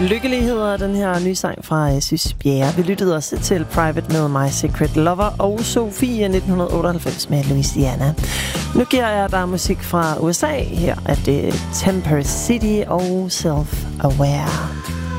Lykkelig hedder den her nye sang fra Sys Bjerre. Vi lyttede også til Private med My Secret Lover og Sofie 1998 med Louisiana. Nu giver jeg dig musik fra USA. Her er det Temper City og Self Aware.